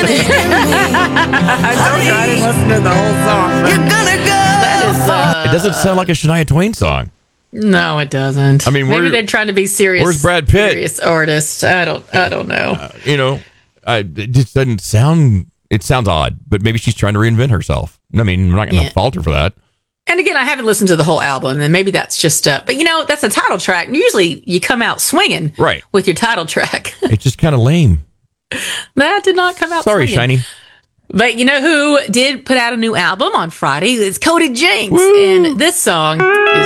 I told you I didn't listen to the whole song. You're gonna go. It doesn't sound like a Shania Twain song. No, it doesn't. I mean, maybe they're trying to be serious. Where's Brad Pitt? Serious artist. I don't know. It just doesn't sound. It sounds odd, but maybe she's trying to reinvent herself. I mean, we're not going to fault her for that. And again, I haven't listened to the whole album, and maybe that's just. But that's a title track. Usually, you come out swinging, right, with your title track. It's just kind of lame. That did not come out. Sorry, swinging. Shiny. But you know who did put out a new album on Friday? It's Cody Jinks, Woo! and this song is